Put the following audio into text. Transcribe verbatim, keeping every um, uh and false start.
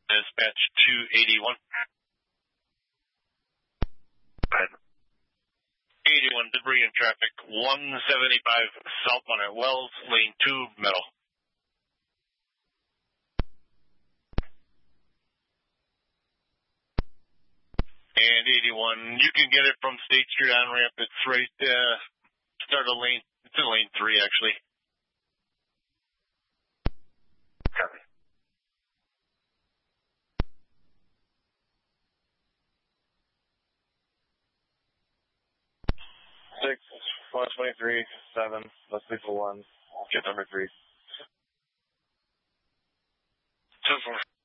Dispatch two eighty-one. eighty-one, debris in traffic, one seventy-five southbound at Wells, lane two, middle. And eighty-one, you can get it from State Street on ramp. It's right, uh, start of lane, it's in lane three, actually. Copy. Six, one twenty-three, seven, let's leave for one, get number three. Two four.